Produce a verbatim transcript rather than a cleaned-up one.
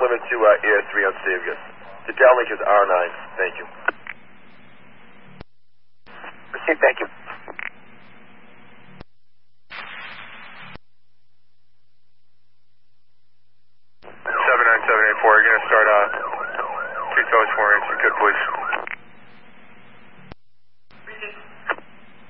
limit to uh, Air three on Savius. The downlink is R nine. Thank you. Received, thank you. seven nine seven eight four, you're going to start uh, three toes formation. Good, please.